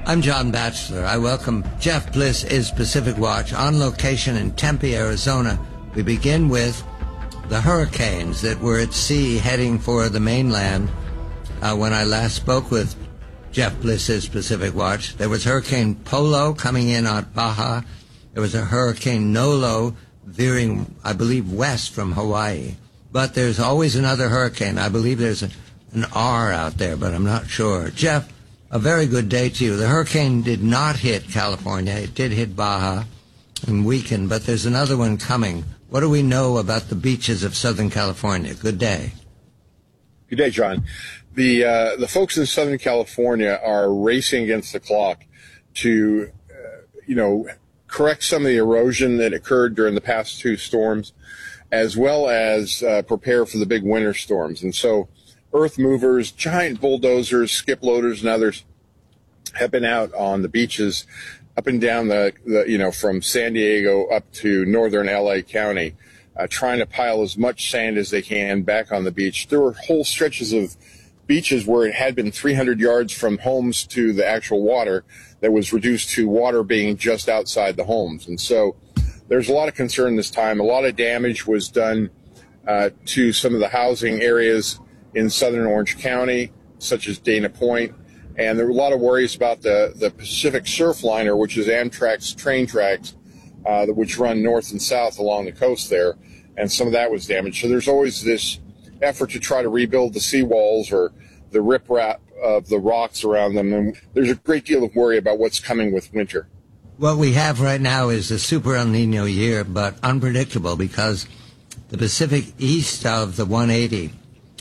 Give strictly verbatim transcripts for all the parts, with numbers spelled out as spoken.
I'm John Batchelor. I welcome Jeff Bliss is Pacific Watch on location in Tempe, Arizona. We begin with the hurricanes that were at sea heading for the mainland. Uh, when I last spoke with Jeff Bliss's Pacific Watch, there was Hurricane Polo coming in on Baja. There was a Hurricane Nolo veering, I believe, west from Hawaii. But there's always another hurricane. I believe there's a, an R out there, but I'm not sure. Jeff, a very good day to you. The hurricane did not hit California. It did hit Baja and weaken, but there's another one coming. What do we know about the beaches of Southern California? Good day. Good day, John. The uh, the folks in Southern California are racing against the clock to, uh, you know, correct some of the erosion that occurred during the past two storms, as well as uh, prepare for the big winter storms. And so earth movers, giant bulldozers, skip loaders, and others have been out on the beaches up and down the, the you know, from San Diego up to northern L A County, uh, trying to pile as much sand as they can back on the beach. There were whole stretches of beaches where it had been three hundred yards from homes to the actual water that was reduced to water being just outside the homes. And so there's a lot of concern this time. A lot of damage was done uh, to some of the housing areas in southern Orange County, such as Dana Point. And there were a lot of worries about the, the Pacific Surfliner, which is Amtrak's train tracks, uh, which run north and south along the coast there. And some of that was damaged. So there's always this effort to try to rebuild the seawalls or the riprap of the rocks around them. And there's a great deal of worry about what's coming with winter. What we have right now is a super El Nino year, but unpredictable because the Pacific east of the one eighty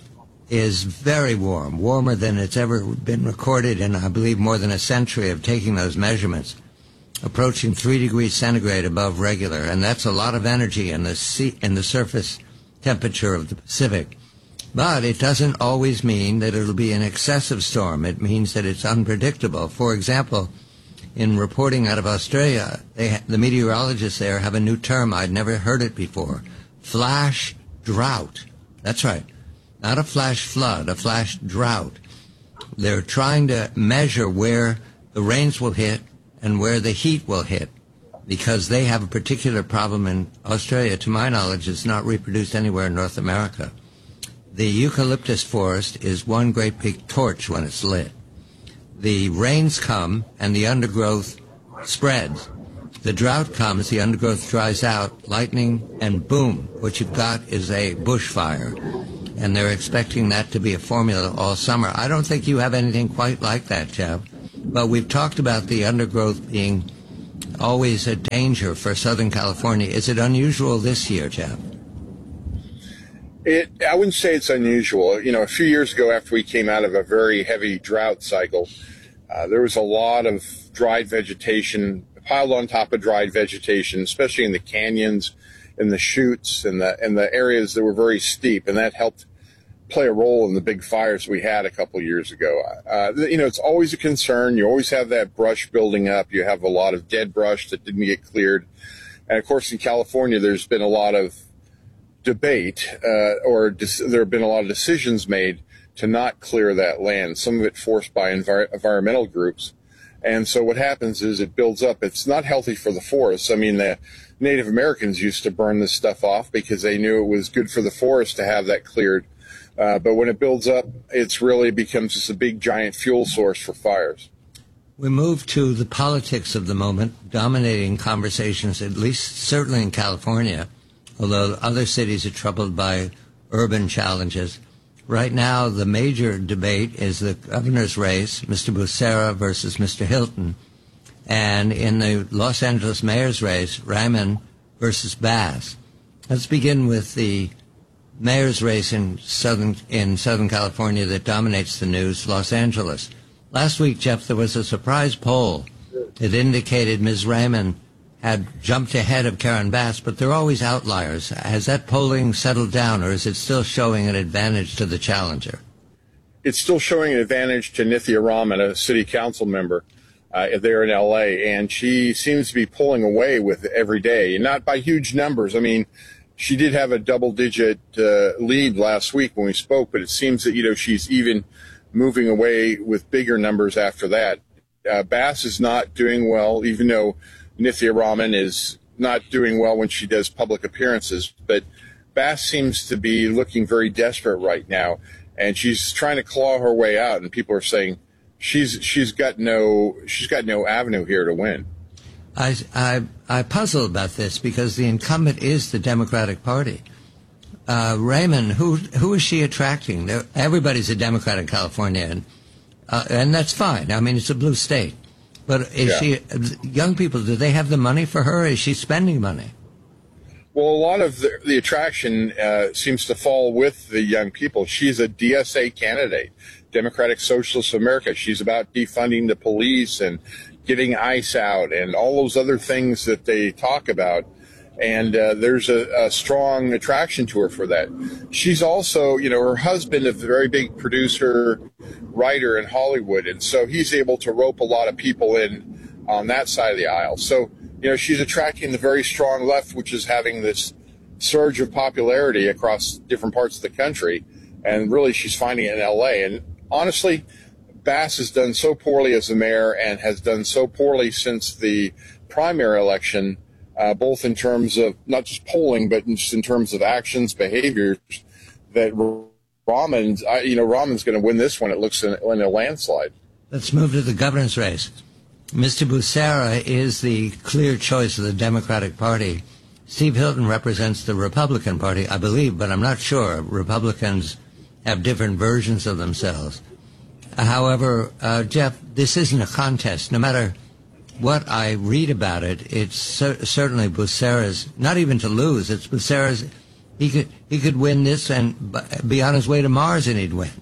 is very warm, warmer than it's ever been recorded in, I believe, more than a century of taking those measurements, approaching three degrees centigrade above regular, and that's a lot of energy in the sea, in the surface temperature of the Pacific. But it doesn't always mean that it'll be an excessive storm. It means that it's unpredictable. For example, in reporting out of Australia, they ha- the meteorologists there have a new term. I'd never heard it before. Flash drought. That's right. Not a flash flood, a flash drought. They're trying to measure where the rains will hit and where the heat will hit because they have a particular problem in Australia, to my knowledge, it's not reproduced anywhere in North America. The eucalyptus forest is one great big torch when it's lit. The rains come and the undergrowth spreads. The drought comes, the undergrowth dries out, lightning, and boom, what you've got is a bushfire. And they're expecting that to be a formula all summer. I don't think you have anything quite like that, Jeff. But we've talked about the undergrowth being always a danger for Southern California. Is it unusual this year, Jeff? It, I wouldn't say it's unusual. You know, a few years ago after we came out of a very heavy drought cycle, uh, there was a lot of dried vegetation piled on top of dried vegetation, especially in the canyons, in the chutes, and the and the areas that were very steep, and that helped play a role in the big fires we had a couple of years ago. Uh, you know, it's always a concern. You always have that brush building up. You have a lot of dead brush that didn't get cleared. And, of course, in California, there's been a lot of debate uh, or dis- there have been a lot of decisions made to not clear that land, some of it forced by envir- environmental groups. And so what happens is it builds up. It's not healthy for the forests. I mean, the Native Americans used to burn this stuff off because they knew it was good for the forest to have that cleared. Uh, but when it builds up, it's really becomes just a big, giant fuel source for fires. We move to the politics of the moment, dominating conversations, at least certainly in California, although other cities are troubled by urban challenges. Right now, the major debate is the governor's race, Mister Becerra versus Mister Hilton. And in the Los Angeles mayor's race, Raymond versus Bass. Let's begin with the mayor's race in Southern in Southern California that dominates the news, Los Angeles. Last week, Jeff, there was a surprise poll that indicated Miz Raymond had jumped ahead of Karen Bass, but there are always outliers. Has that polling settled down, or is it still showing an advantage to the challenger? It's still showing an advantage to Nithya Raman, a city council member uh, there in L A, and she seems to be pulling away with every day, and not by huge numbers. I mean, she did have a double-digit uh, lead last week when we spoke, but it seems that, you know, she's even moving away with bigger numbers after that. Uh, Bass is not doing well, even though Nithya Raman is not doing well when she does public appearances. But Bass seems to be looking very desperate right now, and she's trying to claw her way out. And people are saying she's she's got no she's got no avenue here to win. I, I, I puzzle about this because the incumbent is the Democratic Party. Uh, Raymond, who who is she attracting? There, everybody's a Democrat in California, and uh, and that's fine. I mean, it's a blue state. But is Yeah. she young people? Do they have the money for her? Is she spending money? Well, a lot of the, the attraction uh, seems to fall with the young people. She's a D S A candidate, Democratic Socialist America. She's about defunding the police and getting ICE out and all those other things that they talk about. And uh, there's a, a strong attraction to her for that. She's also, you know, her husband is a very big producer, writer in Hollywood. And so he's able to rope a lot of people in on that side of the aisle. So, you know, she's attracting the very strong left, which is having this surge of popularity across different parts of the country. And really, she's finding it in L A. And honestly, Bass has done so poorly as the mayor and has done so poorly since the primary election, uh, both in terms of not just polling, but just in terms of actions, behaviors, that Raman's, I- you know, Raman's going to win this one. It looks in, in a landslide. Let's move to the governor's race. Mister Becerra is the clear choice of the Democratic Party. Steve Hilton represents the Republican Party, I believe, but I'm not sure. Republicans have different versions of themselves. However, uh, Jeff, this isn't a contest. No matter what I read about it, it's cer- certainly Becerra's, not even to lose, it's Becerra's. He could, he could win this and b- be on his way to Mars and he'd win.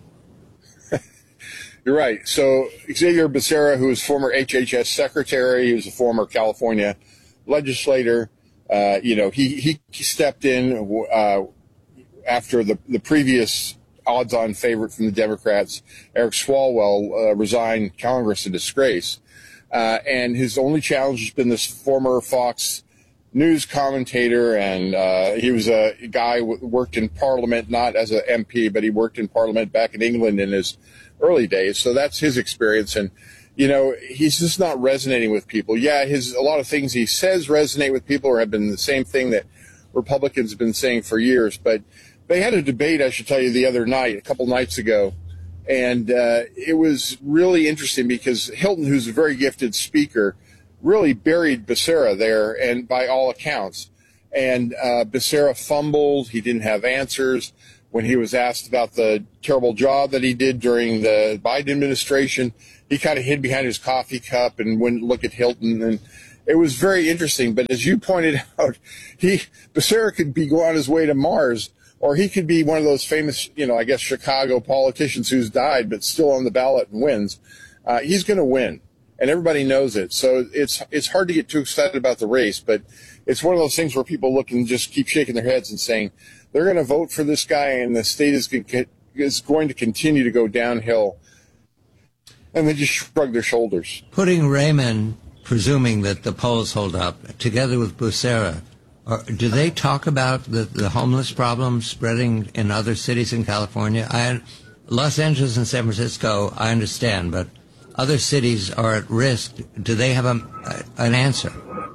You're right. So Xavier Becerra, who is former H H S secretary, he was a former California legislator, uh, you know, he, he stepped in uh, after the, the previous odds-on favorite from the Democrats, Eric Swalwell, uh, resigned Congress in disgrace. Uh, and his only challenge has been this former Fox News commentator, and uh, he was a guy who worked in Parliament, not as an M P, but he worked in Parliament back in England in his early days. So that's his experience. And, you know, he's just not resonating with people. Yeah, his a lot of things he says resonate with people or have been the same thing that Republicans have been saying for years. But they had a debate, I should tell you, the other night, a couple nights ago, and uh, it was really interesting because Hilton, who's a very gifted speaker, really buried Becerra there, and by all accounts. And uh, Becerra fumbled. He didn't have answers. When he was asked about the terrible job that he did during the Biden administration, he kind of hid behind his coffee cup and wouldn't look at Hilton. And it was very interesting. But as you pointed out, he Becerra could be go on his way to Mars, or he could be one of those famous, you know, I guess Chicago politicians who's died but still on the ballot and wins. Uh, he's going to win, and everybody knows it. So it's it's hard to get too excited about the race, but it's one of those things where people look and just keep shaking their heads and saying they're going to vote for this guy, and the state is is going to continue to go downhill. And they just shrug their shoulders. Putting Raymond, presuming that the polls hold up, together with Becerra, or do they talk about the, the homeless problem spreading in other cities in California? I, Los Angeles and San Francisco, I understand, but other cities are at risk. Do they have a, an answer?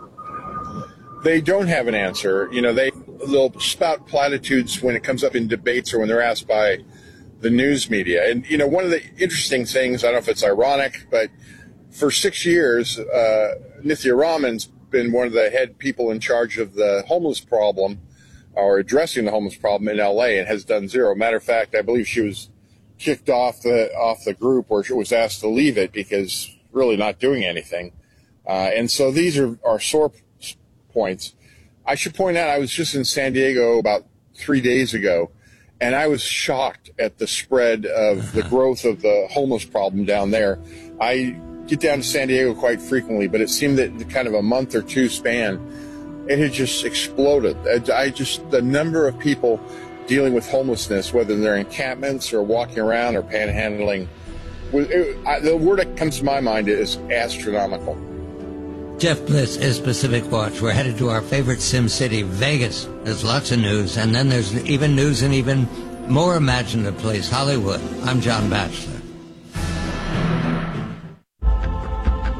They don't have an answer. You know, they, they'll spout platitudes when it comes up in debates or when they're asked by the news media. And, you know, one of the interesting things, I don't know if it's ironic, but for six years, uh, Nithya Raman's been one of the head people in charge of the homeless problem or addressing the homeless problem in L A and has done zero. Matter of fact, I believe she was kicked off the off the group or she was asked to leave it because really not doing anything. Uh, and so these are, are sore points. I should point out I was just in San Diego about three days ago, and I was shocked at the spread of the growth of the homeless problem down there. I get down to San Diego quite frequently, but it seemed that in kind of a month or two span, it had just exploded. I just, the number of people dealing with homelessness, whether they're encampments or walking around or panhandling, it, I, the word that comes to my mind is astronomical. Jeff Bliss is Pacific Watch. We're headed to our favorite Sim City, Vegas. There's lots of news, and then there's even news in even more imaginative place, Hollywood. I'm John Batchelor.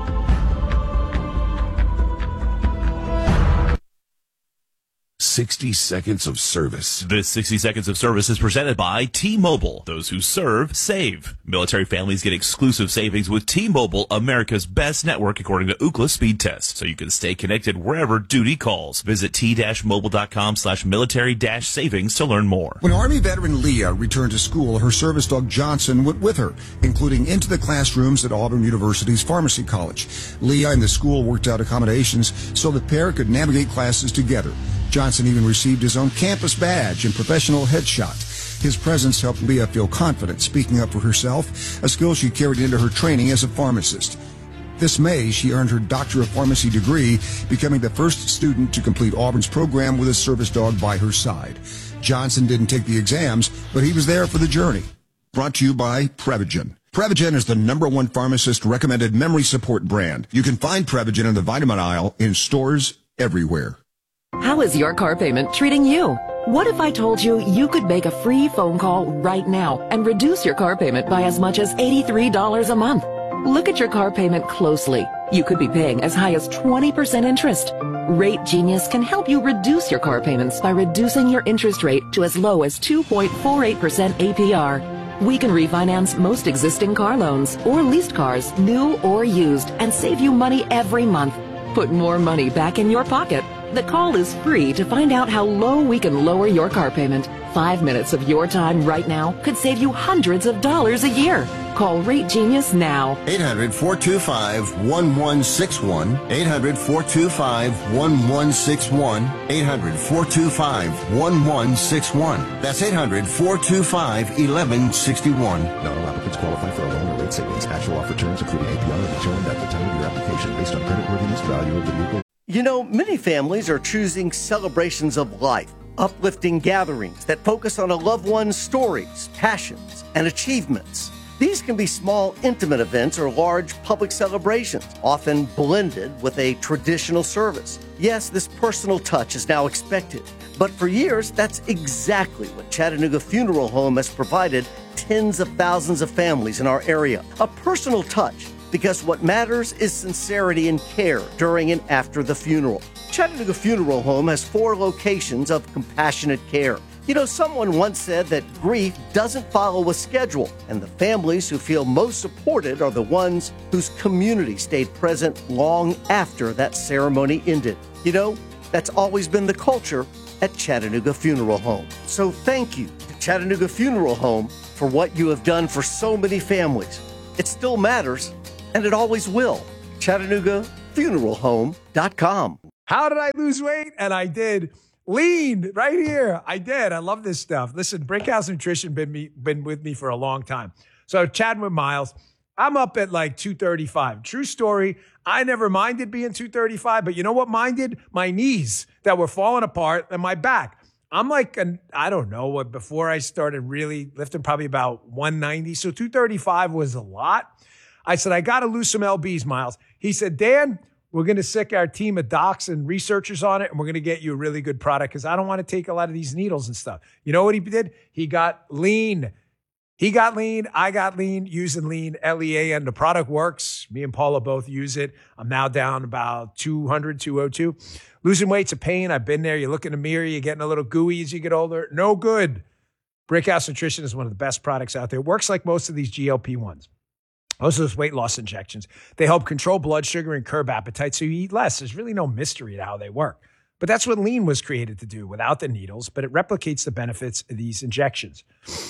sixty seconds of service. This sixty seconds of service is presented by T-Mobile. Those who serve, save. Military families get exclusive savings with T-Mobile, America's best network according to Ookla speed test. So you can stay connected wherever duty calls. Visit t-mobile.com slash military dash savings to learn more. When Army veteran Leah returned to school, her service dog Johnson went with her, including into the classrooms at Auburn University's Pharmacy College. Leah and the school worked out accommodations so the pair could navigate classes together. Johnson even received his own campus badge and professional headshot. His presence helped Leah feel confident speaking up for herself, a skill she carried into her training as a pharmacist. This May, she earned her Doctor of Pharmacy degree, becoming the first student to complete Auburn's program with a service dog by her side. Johnson didn't take the exams, but he was there for the journey. Brought to you by Prevagen. Prevagen is the number one pharmacist-recommended memory support brand. You can find Prevagen in the vitamin aisle in stores everywhere. How is your car payment treating you? What if I told you you could make a free phone call right now and reduce your car payment by as much as eighty-three dollars a month? Look at your car payment closely. You could be paying as high as twenty percent interest. Rate Genius can help you reduce your car payments by reducing your interest rate to as low as two point four eight percent A P R. We can refinance most existing car loans or leased cars, new or used, and save you money every month. Put more money back in your pocket. The call is free to find out how low we can lower your car payment. Five minutes of your time right now could save you hundreds of dollars a year. Call Rate Genius now. eight hundred, four two five, one one six one. eight hundred, four two five, one one six one. eight hundred, four two five, one one six one. That's eight hundred, four two five, one one six one. Not all applicants qualify for a loan or rate savings. Actual offer terms, including A P R, are determined at the time of your application based on creditworthiness, value of the vehicle. You know, many families are choosing celebrations of life, uplifting gatherings that focus on a loved one's stories, passions, and achievements. These can be small, intimate events or large public celebrations, often blended with a traditional service. Yes, this personal touch is now expected, but for years, that's exactly what Chattanooga Funeral Home has provided tens of thousands of families in our area. A personal touch, because what matters is sincerity and care during and after the funeral. Chattanooga Funeral Home has four locations of compassionate care. You know, someone once said that grief doesn't follow a schedule, and the families who feel most supported are the ones whose community stayed present long after that ceremony ended. You know, that's always been the culture at Chattanooga Funeral Home. So thank you to Chattanooga Funeral Home for what you have done for so many families. It still matters, and it always will. Chattanooga Funeral Home dot com. How did I lose weight? And I did. Lean right here. I did. I love this stuff. Listen, Brickhouse Nutrition been me been with me for a long time. So chatting with Miles, I'm up at like two thirty-five. True story. I never minded being two thirty-five, but you know what minded? My knees that were falling apart and my back. I'm like, an, I don't know what, before I started really lifting, probably about one ninety. So two thirty-five was a lot. I said, I got to lose some L Bs, Miles. He said, Dan, we're going to sick our team of docs and researchers on it, and we're going to get you a really good product because I don't want to take a lot of these needles and stuff. You know what he did? He got lean. He got lean. I got lean using lean, L E A, and the product works. Me and Paula both use it. I'm now down about two hundred, two oh two. Losing weight's a pain. I've been there. You look in the mirror, you're getting a little gooey as you get older. No good. Brickhouse Nutrition is one of the best products out there. It works like most of these G L P ones. Most of those weight loss injections. They help control blood sugar and curb appetite so you eat less. There's really no mystery to how they work. But that's what lean was created to do without the needles, but it replicates the benefits of these injections.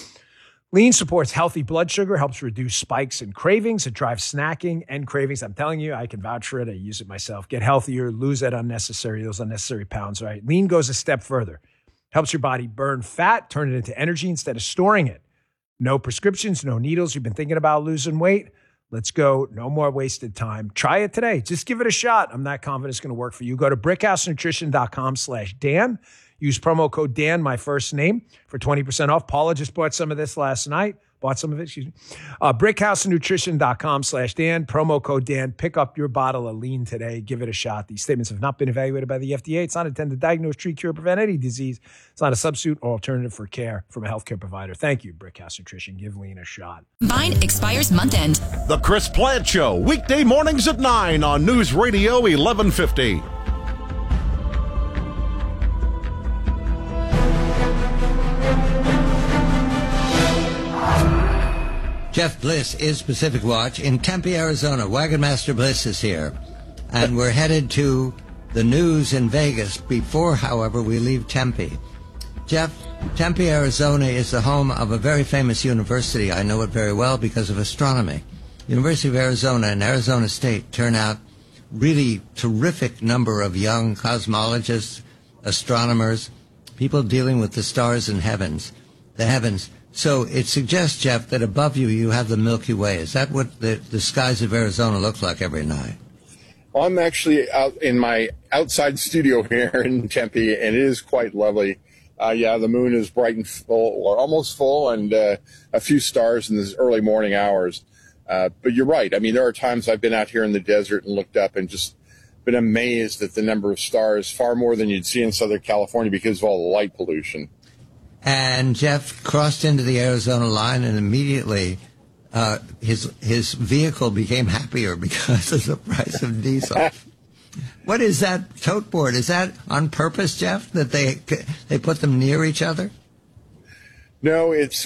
Lean supports healthy blood sugar, helps reduce spikes and cravings. It drives snacking and cravings. I'm telling you, I can vouch for it. I use it myself. Get healthier, lose that unnecessary, those unnecessary pounds, right? Lean goes a step further. Helps your body burn fat, turn it into energy instead of storing it. No prescriptions, no needles. You've been thinking about losing weight? Let's go. No more wasted time. Try it today. Just give it a shot. I'm not confident it's going to work for you. Go to brickhousenutrition.com slash Dan. Use promo code Dan, my first name, for twenty percent off. Paula just bought some of this last night. Bought some of it, excuse me. Uh, brickhousenutrition.com slash Dan. Promo code Dan. Pick up your bottle of lean today. Give it a shot. These statements have not been evaluated by the F D A. It's not intended to diagnose, treat, cure, prevent any disease. It's not a substitute or alternative for care from a healthcare provider. Thank you, Brickhouse Nutrition. Give lean a shot. Mine expires month end. The Chris Plant Show, weekday mornings at nine on News Radio eleven fifty. Jeff Bliss is Pacific Watch in Tempe, Arizona. Wagon Master Bliss is here. And we're headed to the news in Vegas before, however, we leave Tempe. Jeff, Tempe, Arizona is the home of a very famous university. I know it very well because of astronomy. University of Arizona and Arizona State turn out really terrific number of young cosmologists, astronomers, people dealing with the stars and heavens, the heavens. So it suggests, Jeff, that above you, you have the Milky Way. Is that what the, the skies of Arizona look like every night? I'm actually out in my outside studio here in Tempe, and it is quite lovely. Uh, yeah, the moon is bright and full, or almost full, and uh, a few stars in the early morning hours. Uh, but you're right. I mean, there are times I've been out here in the desert and looked up and just been amazed at the number of stars, far more than you'd see in Southern California because of all the light pollution. And Jeff crossed into the Arizona line, and immediately uh, his his vehicle became happier because of the price of diesel. What is that tote board? Is that on purpose, Jeff, that they they put them near each other? No, it's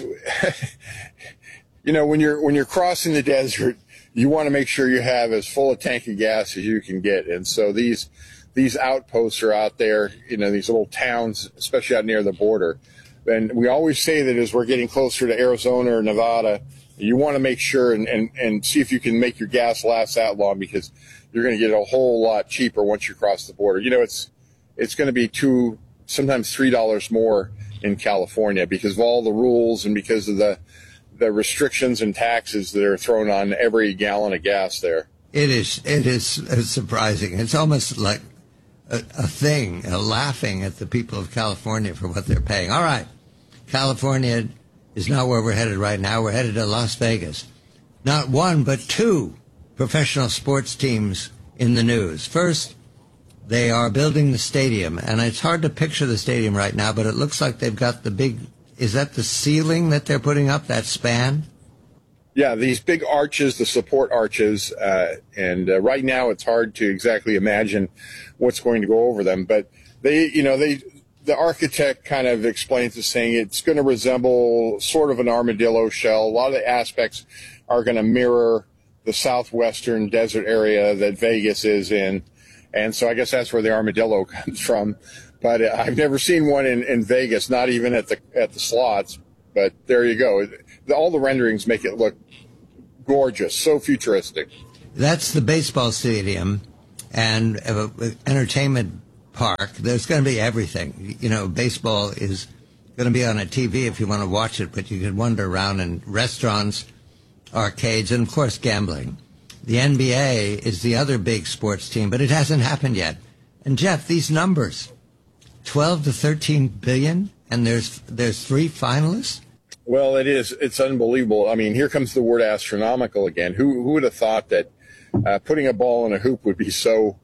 you know when you're when you're crossing the desert, you want to make sure you have as full a tank of gas as you can get, and so these these outposts are out there. You know, these little towns, especially out near the border. And we always say that as we're getting closer to Arizona or Nevada, you want to make sure and, and, and see if you can make your gas last that long, because you're going to get a whole lot cheaper once you cross the border. You know, it's it's going to be two, sometimes three dollars more in California because of all the rules and because of the the restrictions and taxes that are thrown on every gallon of gas there. It is it is surprising. It's almost like a, a thing, a laughing at the people of California for what they're paying. All right. California is not where we're headed right now. We're headed to Las Vegas. Not one, but two professional sports teams in the news. First, they are building the stadium, and it's hard to picture the stadium right now, but it looks like they've got the big, is that the ceiling that they're putting up, that span? Yeah, these big arches, the support arches, uh, and uh, right now it's hard to exactly imagine what's going to go over them, but they, you know, they, the architect kind of explains it, saying it's going to resemble sort of an armadillo shell. A lot of the aspects are going to mirror the southwestern desert area that Vegas is in. And so I guess that's where the armadillo comes from. But uh, I've never seen one in, in Vegas, not even at the at the slots. But there you go. All the renderings make it look gorgeous, so futuristic. That's the baseball stadium and uh, entertainment park. There's going to be everything. You know, baseball is going to be on a T V if you want to watch it, but you can wander around in restaurants, arcades, and, of course, gambling. The N B A is the other big sports team, but it hasn't happened yet. And, Jeff, these numbers, twelve to thirteen billion, and there's there's three finalists? Well, it is. It's unbelievable. I mean, here comes the word astronomical again. Who, who would have thought that uh, putting a ball in a hoop would be so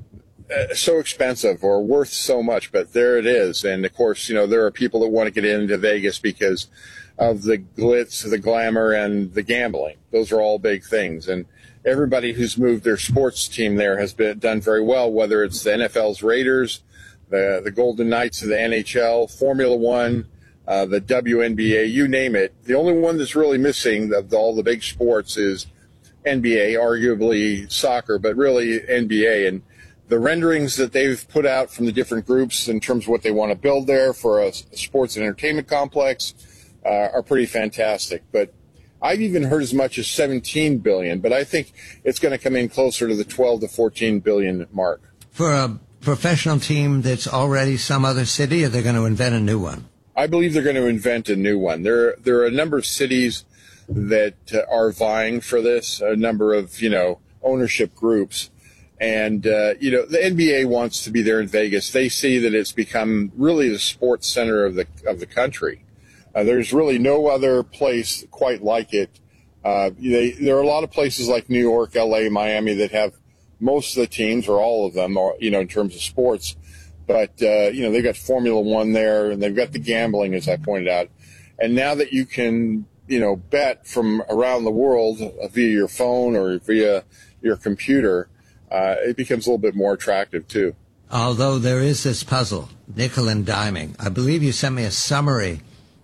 Uh, so expensive or worth so much, but there it is. And of course, you know, there are people that want to get into Vegas because of the glitz, the glamour, and the gambling. Those are all big things. And everybody who's moved their sports team there has been done very well, whether it's the N F L's Raiders, the, the Golden Knights of the N H L, Formula One, uh, the W N B A, you name it. The only one that's really missing of the, all the big sports is N B A, arguably soccer, but really N B A. And the renderings that they've put out from the different groups in terms of what they want to build there for a sports and entertainment complex uh, are pretty fantastic. But I've even heard as much as seventeen billion, but I think it's going to come in closer to the twelve to fourteen billion mark. For a professional team that's already some other city, or they're going to invent a new one? I believe they're going to invent a new one. There, there are a number of cities that uh, are vying for this, a number of, you know, ownership groups. And, uh, you know, the N B A wants to be there in Vegas. They see that it's become really the sports center of the of the country. Uh, there's really no other place quite like it. Uh, they, there are a lot of places like New York, L A, Miami that have most of the teams or all of them, or, you know, in terms of sports. But, uh, you know, they've got Formula One there, and they've got the gambling, as I pointed out. And now that you can, you know, bet from around the world via your phone or via your computer, Uh, it becomes a little bit more attractive, too. Although there is this puzzle, nickel and diming. I believe you sent me a summary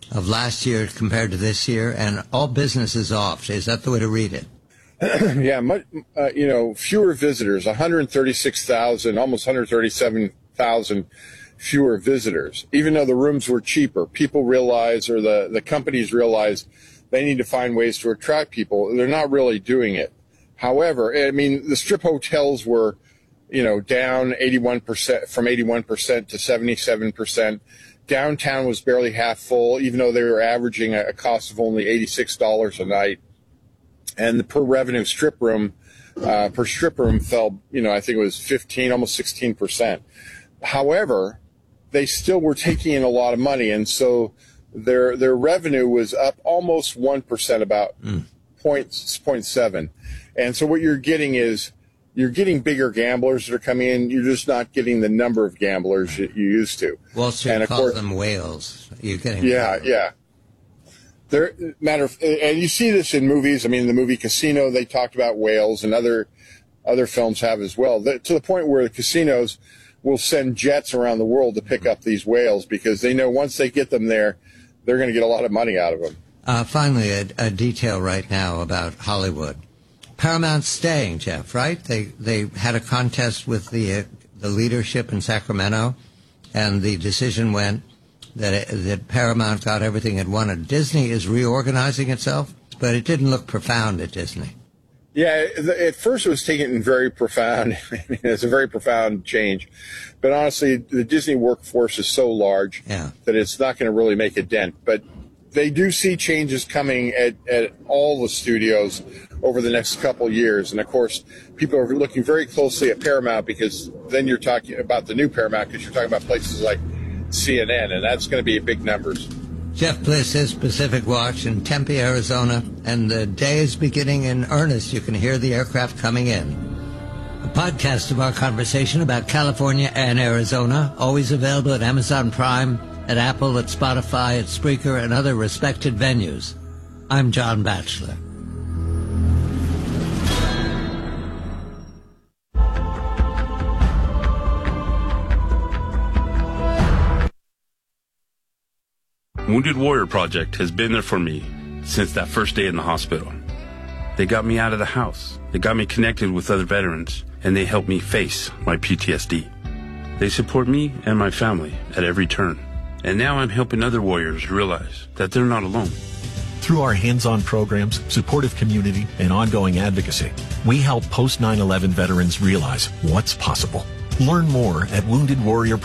of last year compared to this year, and all business is off. Is that the way to read it? Yeah, much, uh, you know, fewer visitors, one hundred thirty-six thousand, almost one hundred thirty-seven thousand fewer visitors. Even though the rooms were cheaper, people realize, or the, the companies realize, they need to find ways to attract people. They're not really doing it. However, I mean, the strip hotels were, you know, down eighty-one percent, from eighty-one percent to seventy-seven percent. Downtown was barely half full, even though they were averaging a, a cost of only eighty-six dollars a night. And the per revenue strip room, uh, per strip room fell, you know, I think it was fifteen, almost sixteen percent. However, they still were taking in a lot of money. And so their, their revenue was up almost one percent, about mm. point, zero point seven. And so what you're getting is, you're getting bigger gamblers that are coming in. You're just not getting the number of gamblers that you used to. Wall Street calls them whales. You're getting yeah, yeah. There, matter of, and you see this in movies. I mean, the movie Casino, they talked about whales, and other other films have as well. The, to the point where the casinos will send jets around the world to pick up these whales because they know once they get them there, they're going to get a lot of money out of them. Uh, finally, a, a detail right now about Hollywood. Paramount's staying, Jeff, right? They they had a contest with the uh, the leadership in Sacramento, and the decision went that it, that Paramount got everything it wanted. Disney is reorganizing itself, but it didn't look profound at Disney. Yeah, at first it was taken very profound. I mean, it's a very profound change. But honestly, the Disney workforce is so large yeah. that it's not going to really make a dent. But they do see changes coming at, at all the studios over the next couple years. And, of course, people are looking very closely at Paramount because then you're talking about the new Paramount because you're talking about places like C N N, and that's going to be big numbers. Jeff Bliss is Pacific Watch in Tempe, Arizona, and the day is beginning in earnest. You can hear the aircraft coming in. A podcast of our conversation about California and Arizona, always available at Amazon Prime, at Apple, at Spotify, at Spreaker, and other respected venues. I'm John Batchelor. Wounded Warrior Project has been there for me since that first day in the hospital. They got me out of the house. They got me connected with other veterans, and they helped me face my P T S D. They support me and my family at every turn. And now I'm helping other warriors realize that they're not alone. Through our hands-on programs, supportive community, and ongoing advocacy, we help post nine eleven veterans realize what's possible. Learn more at Wounded Warrior